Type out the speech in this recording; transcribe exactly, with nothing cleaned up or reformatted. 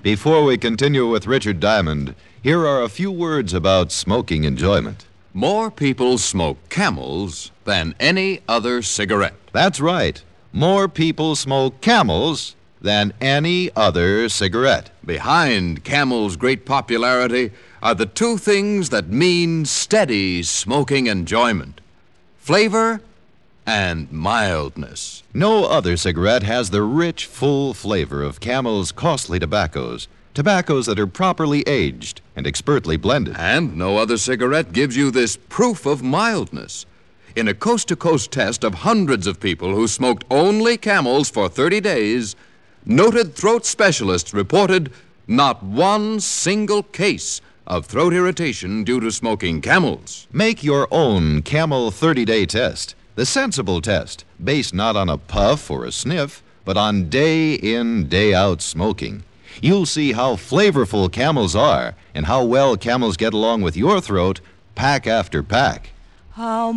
Before we continue with Richard Diamond, here are a few words about smoking enjoyment. More people smoke Camels than any other cigarette. That's right. More people smoke Camels than any other cigarette. Behind Camel's great popularity are the two things that mean steady smoking enjoyment: flavor and mildness. No other cigarette has the rich, full flavor of Camel's costly tobaccos, tobaccos that are properly aged and expertly blended. And no other cigarette gives you this proof of mildness. In a coast-to-coast test of hundreds of people who smoked only Camels for thirty days, noted throat specialists reported not one single case of throat irritation due to smoking Camels. Make your own Camel thirty-day test, the sensible test, based not on a puff or a sniff, but on day-in, day-out smoking. You'll see how flavorful Camels are and how well Camels get along with your throat, pack after pack. How